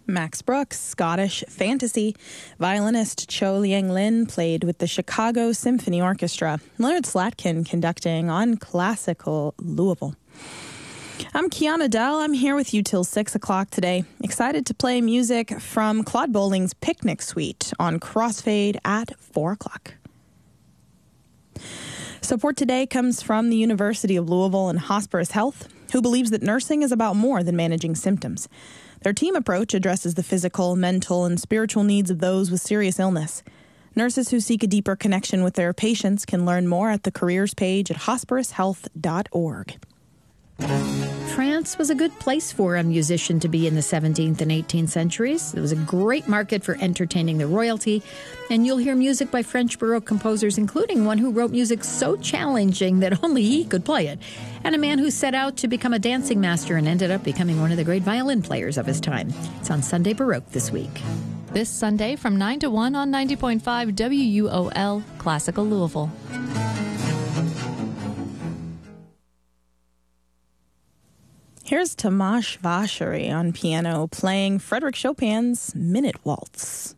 Max Brooks, Scottish fantasy. Violinist Cho Liang Lin played with the Chicago Symphony Orchestra. Leonard Slatkin conducting on Classical Louisville. I'm Kiana Dell. I'm here with you till 6 o'clock today. Excited to play music from Claude Bowling's Picnic Suite on Crossfade at 4 o'clock. Support today comes from the University of Louisville and Hospice Health, who believes that nursing is about more than managing symptoms. Their team approach addresses the physical, mental, and spiritual needs of those with serious illness. Nurses who seek a deeper connection with their patients can learn more at the careers page at hospicehealth.org. France was a good place for a musician to be in the 17th and 18th centuries. It was a great market for entertaining the royalty, and you'll hear music by French Baroque composers, including one who wrote music so challenging that only he could play it, and a man who set out to become a dancing master and ended up becoming one of the great violin players of his time. It's on Sunday Baroque this week. This Sunday from 9 to 1 on 90.5 WUOL, Classical Louisville. Here's Tomasz Vashary on piano playing Frédéric Chopin's Minute Waltz.